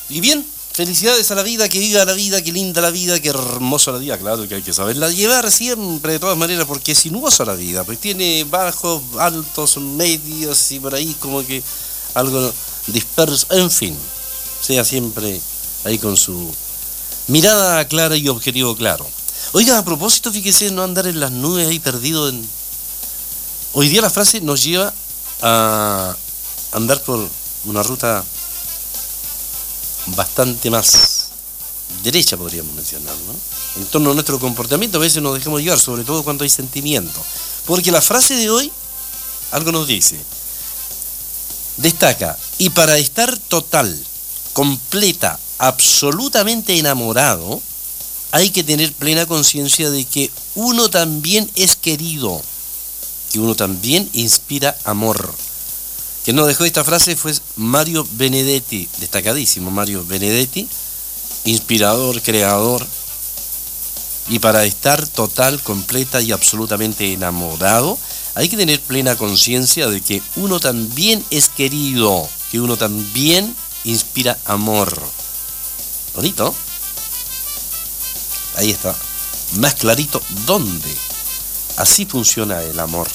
Y bien, felicidades a la vida, que viva la vida, que linda la vida, que hermosa la vida. Claro que hay que saberla llevar siempre, de todas maneras, porque es sinuosa la vida, pues tiene bajos, altos, medios y por ahí como que algo disperso, en fin, sea siempre ahí con su mirada clara y objetivo claro. Oiga, a propósito, fíjese, no andar en las nubes ahí perdido en... Hoy día la frase nos lleva a andar por una ruta bastante más derecha, podríamos mencionar, ¿no? En torno a nuestro comportamiento a veces nos dejamos llevar, sobre todo cuando hay sentimiento. Porque la frase de hoy algo nos dice. Destaca, y para estar total, completa, absolutamente enamorado, hay que tener plena conciencia de que uno también es querido, que uno también inspira amor. Quien nos dejó esta frase fue Mario Benedetti, destacadísimo Mario Benedetti, inspirador, creador, y para estar total, completa y absolutamente enamorado, hay que tener plena conciencia de que uno también es querido, que uno también inspira amor. Bonito. Ahí está, más clarito dónde. Así funciona el amor.